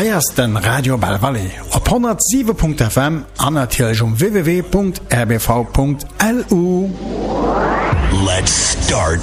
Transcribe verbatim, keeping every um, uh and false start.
Heiers den Radio Bell Valley op honderd sieben Punkt F M an natürlich um w w w Punkt r b v Punkt l u. Let's start